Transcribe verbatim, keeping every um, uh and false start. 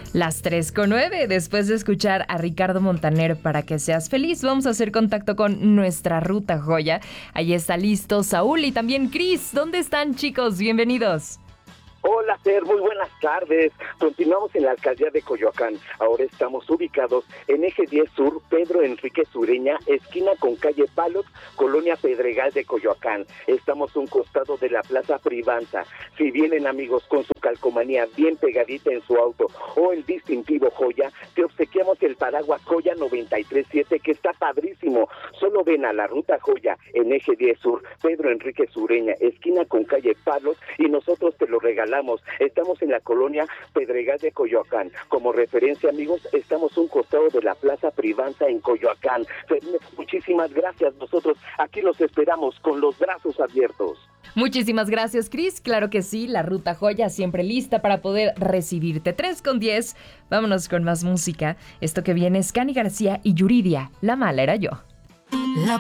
Las tres con nueve, después de escuchar a Ricardo Montaner para que seas feliz, vamos a hacer contacto con nuestra ruta joya. Ahí está listo Saúl y también Cris. ¿Dónde están, chicos? Bienvenidos. Hola, Fer, muy buenas tardes. Continuamos en la alcaldía de Coyoacán. Ahora estamos ubicados en Eje diez Sur, Pedro Enrique Sureña, esquina con calle Palos, Colonia Pedregal de Coyoacán. Estamos a un costado de la Plaza Privanza. Si vienen, amigos, con su calcomanía bien pegadita en su auto o el distintivo Joya, te obsequiamos el paraguas Joya noventa y tres siete, que está padrísimo. Solo ven a la ruta Joya en Eje diez Sur, Pedro Enrique Sureña, esquina con calle Palos, y nosotros te lo regalamos. Estamos en la colonia Pedregal de Coyoacán. Como referencia, amigos, estamos a un costado de la Plaza Privanza en Coyoacán. Muchísimas gracias. Nosotros aquí los esperamos con los brazos abiertos. Muchísimas gracias, Cris. Claro que sí, la ruta joya siempre lista para poder recibirte. tres con diez. Vámonos con más música. Esto que viene es Cani García y Yuridia. La mala era yo. La